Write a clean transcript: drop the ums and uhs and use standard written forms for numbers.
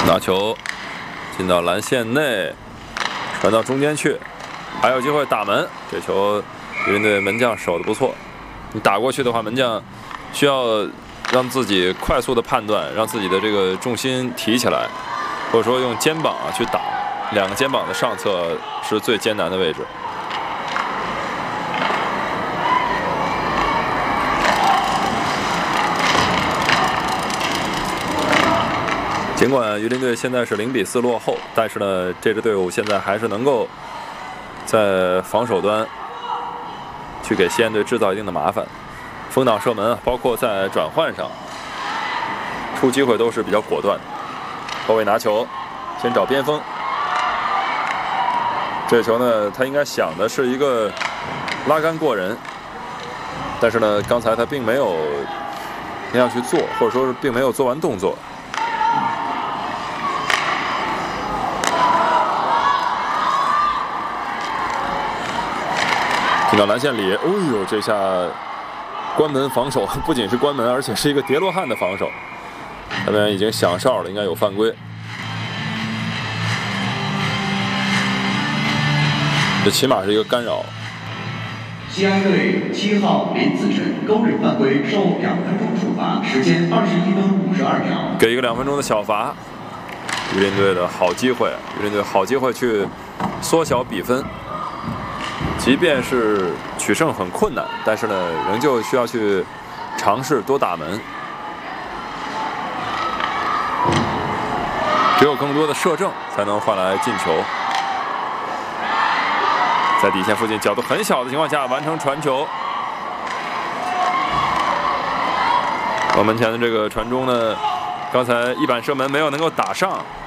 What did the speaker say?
拿球进到篮线内，传到中间去，还有机会打门。这球鱼人队门将守得不错。你打过去的话，门将需要让自己快速的判断，让自己的这个重心提起来，或者说用肩膀去打。两个肩膀的上侧是最艰难的位置。尽管鱼林队现在是0比4落后，但是呢，这支队伍现在还是能够在防守端去给西安队制造一定的麻烦。封挡射门，包括在转换上出机会都是比较果断。后卫拿球，先找边锋。这球呢，他应该想的是一个拉杆过人，但是呢，刚才他并没有那样去做，或者说是并没有做完动作。进到篮线里，哦呦，这下关门防守不仅是关门，而且是一个叠罗汉的防守。那边已经响哨了，应该有犯规。这起码是一个干扰。 西安队7号林子辰勾人犯规，受2分钟处罚，时间21分52秒。 给一个2分钟的小罚。鱼林队的好机会，鱼林队好机会去缩小比分。即便是取胜很困难，但是呢，仍旧需要去尝试多打门。只有更多的射正才能换来进球。在底线附近角度很小的情况下完成传球。门前的这个传中呢，刚才一板射门没有能够打上。